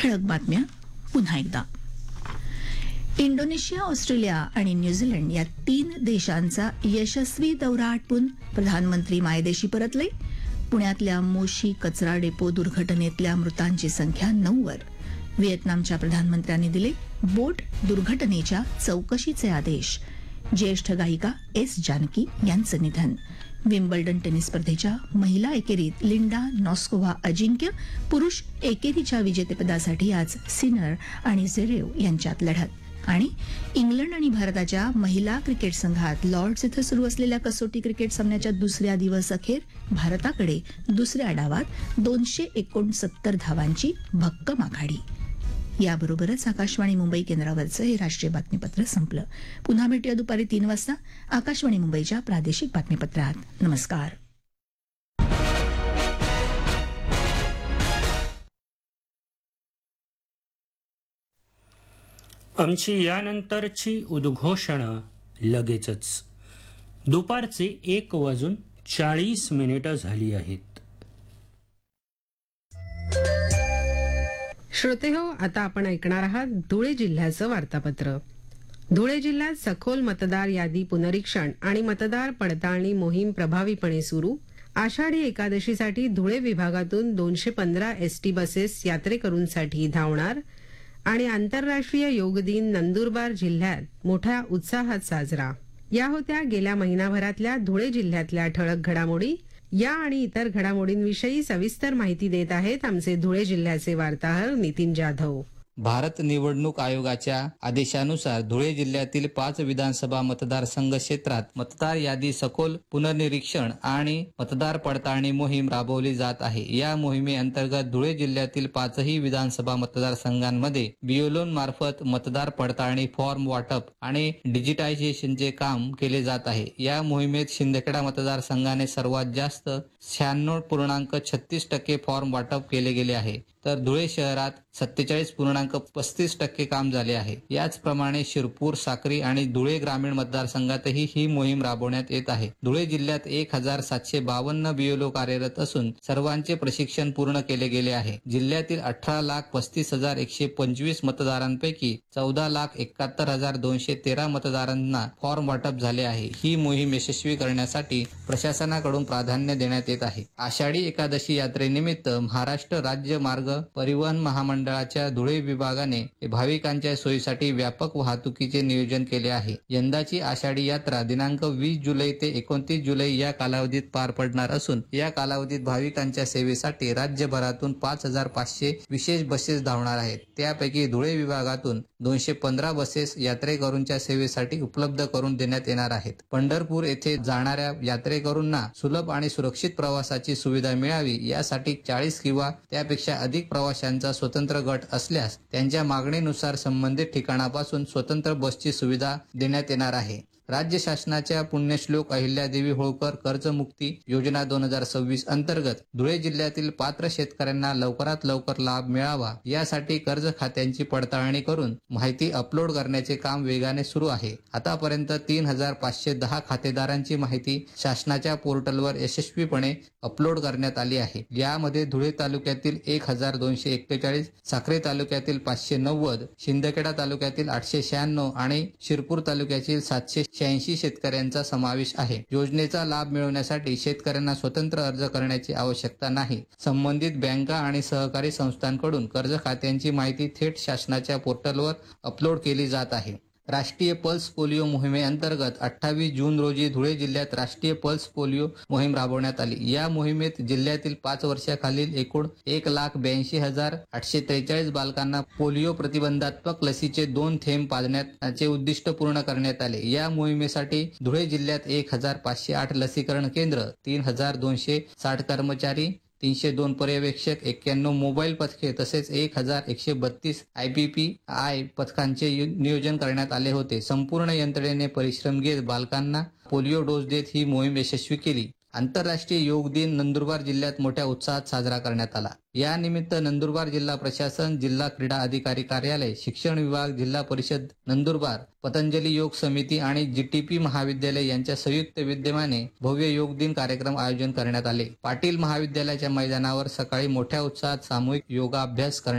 ठळक बातम्या पुन्हा एकदा. इंडोनेशिया, ऑस्ट्रेलिया आणि न्यूझीलंड या 3 देशांचा यशस्वी दौरा आटपून प्रधानमंत्री मायदेशी परतले. पुण्यातल्या मोशी कचरा डेपो दुर्घटनेतल्या मृतांची संख्या 9 वर. व्हिएतनामच्या प्रधानमंत्र्यांनी दिले बोट दुर्घटनेच्या चौकशीचे आदेश. ज्येष्ठ गायिका एस जानकी यांचं निधन. विम्बल्डन टेनिस स्पर्धेच्या महिला एकेरीत लिंडा नॉस्कोव्हा अजिंक्य, पुरुष एकेरीच्या विजेतेपदासाठी आज सिनर आणि झेरेव यांच्यात लढत. आणि इंग्लंड आणि भारताच्या महिला क्रिकेट संघात लॉर्ड्स इथं सुरू असलेल्या कसोटी क्रिकेट सामन्याच्या दुसऱ्या दिवस अखेर भारताकडे दुसऱ्या डावात 269 धावांची भक्कम आघाडी. याबरोबरच आकाशवाणी मुंबई केंद्रावरचं हे राष्ट्रीय बातमीपत्र संपलं. पुन्हा भेटूया दुपारी 3 वाजता आकाशवाणी मुंबईच्या प्रादेशिक बातमीपत्रात. नमस्कार. आमची यानंतरची उद्घोषणा लगेचच. दुपारचे 1:40 झाली आहेत. श्रोतेहो, आता आपण ऐकणार आहात धुळे जिल्ह्याचं वार्तापत्र. धुळे जिल्ह्यात सखोल मतदार यादी पुनरीक्षण आणि मतदार पडताळणी मोहीम प्रभावीपणे सुरू. आषाढी एकादशीसाठी धुळे विभागातून 215 एसटी बसेस यात्रेकरूंसाठी धावणार. आणि आंतरराष्ट्रीय योग दिन नंदुरबार जिल्ह्यात मोठ्या उत्साहात साजरा. या होत्या गेल्या महिनाभरातल्या धुळे जिल्ह्यातल्या ठळक घडामोडी. या आणि इतर घडामोडींविषयी सविस्तर माहिती देत आहेत आमचे धुळे जिल्ह्याचे वार्ताहर नितीन जाधव. भारत निवडणूक आयोगाच्या आदेशानुसार धुळे जिल्ह्यातील 5 विधानसभा मतदारसंघ क्षेत्रात मतदार यादी सखोल पुनर्निरीक्षण आणि मतदार पडताळणी मोहीम राबवली जात आहे. या मोहिमेअंतर्गत धुळे जिल्ह्यातील 5ही विधानसभा मतदारसंघांमध्ये बीएलओ मार्फत मतदार पडताळणी फॉर्म वाटप आणि डिजिटायझेशनचे काम केले जात आहे. या मोहिमेत शिंदखेडा मतदारसंघाने सर्वात जास्त 96.36% फॉर्म वाटप केले गेले आहे, तर धुळे शहरात 47.35% काम झाले आहे. याचप्रमाणे शिरपूर, साक्री आणि धुळे ग्रामीण मतदारसंघातही ही मोहीम राबवण्यात येत आहे. धुळे जिल्ह्यात 1752 बीएलओ कार्यरत असून सर्वांचे प्रशिक्षण पूर्ण केले गेले आहे. जिल्ह्यातील 18,35,125 मतदारांपैकी 14,71,213 मतदारांना फॉर्म वाटप झाले आहे. ही मोहीम यशस्वी करण्यासाठी प्रशासनाकडून प्राधान्य देण्यात येत आहे. आषाढी एकादशी यात्रेनिमित्त महाराष्ट्र राज्य मार्ग परिवहन महामंडळाच्या धुळे विभागाने भाविकांच्या सोयीसाठी व्यापक वाहतुकीचे नियोजन केले आहे. यंदाची आषाढी यात्रा दिनांक 20 जुलै ते 29 जुलै या कालावधीत पार पडणार असून या कालावधीत भाविकांच्या सेवेसाठी राज्यभरातून 5,500 विशेष बसेस धावणार आहेत. त्यापैकी धुळे विभागातून 215 बसेस यात्रेकरूंच्या सेवेसाठी उपलब्ध करून देण्यात येणार आहेत. पंढरपूर येथे जाणाऱ्या यात्रेकरूंना सुलभ आणि सुरक्षित प्रवासाची सुविधा मिळावी यासाठी 40 किंवा त्यापेक्षा अधिक प्रवाशांचा स्वतंत्र गट असल्यास त्यांच्या मागणीनुसार संबंधित ठिकाणापासून स्वतंत्र बसची सुविधा देण्यात येणार आहे. राज्य शासनाच्या पुण्यश्लोक अहिल्यादेवी होळकर कर्जमुक्ती योजना 2026 अंतर्गत धुळे जिल्ह्यातील पात्र शेतकऱ्यांना लवकरात लवकर लाभ मिळावा यासाठी कर्ज खात्यांची पडताळणी करून माहिती अपलोड करण्याचे काम वेगाने सुरू आहे. आतापर्यंत 3,510 खातेदारांची माहिती शासनाच्या पोर्टलवर यशस्वीपणे अपलोड करण्यात आली आहे. यामध्ये धुळे तालुक्यातील 1,241, साक्री तालुक्यातील 590, शिंदखेडा तालुक्यातील 896 आणि शिरपूर तालुक्यातील 786 शेतकऱ्यांचा समावेश आहे. योजनेचा लाभ मिळवण्यासाठी शेतकऱ्यांना स्वतंत्र अर्ज करण्याची आवश्यकता नाही. संबंधित बँका आणि सहकारी संस्थांकडून कर्ज खात्यांची माहिती थेट शासनाच्या पोर्टलवर अपलोड केली जात आहे. राष्ट्रीय पल्स पोलिओ मोहिमेअंतर्गत 28 जून रोजी धुळे जिल्ह्यात राष्ट्रीय पल्स पोलिओ मोहीम राबवण्यात आली. या मोहिमेत जिल्ह्यातील 5 वर्षाखालील एकूण 1,82,843 बालकांना पोलिओ प्रतिबंधात्मक लसीचे 2 थेंब पाजण्याचे उद्दिष्ट पूर्ण करण्यात आले. या मोहिमेसाठी धुळे जिल्ह्यात 1,508 लसीकरण केंद्र, 3,260 कर्मचारी, 302 पर्यवेक्षक, 91 मोबाईल पथके तसेच 1,132 IPPI पथकांचे नियोजन करण्यात आले होते. संपूर्ण यंत्रणेने परिश्रम घेत बालकांना पोलिओ डोस देत ही मोहीम यशस्वी केली. आंतरराष्ट्रीय योग दिन नंदुरबार जिल्ह्यात मोठ्या उत्साहात साजरा करण्यात आला. यानिमित्त नंदुरबार जिल्हा प्रशासन, जिल्हा क्रीडा अधिकारी कार्यालय, शिक्षण विभाग, जिल्हा परिषद नंदुरबार, पतंजली योग समिती आणि GTP महाविद्यालय यांच्या संयुक्त विद्यमाने भव्य योग दिन कार्यक्रम आयोजन करण्यात आले. पाटील महाविद्यालयाच्या मैदानावर सकाळी मोठ्या उत्साहात सामूहिक योगाभ्यास करण्यात